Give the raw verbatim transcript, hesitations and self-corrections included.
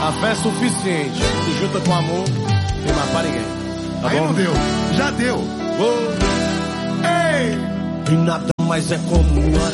A fé é suficiente. Se junta com amor, tem mais pra ninguém. Tá Aí bom? não deu. Já deu. Oh. Ei! E nada mais é como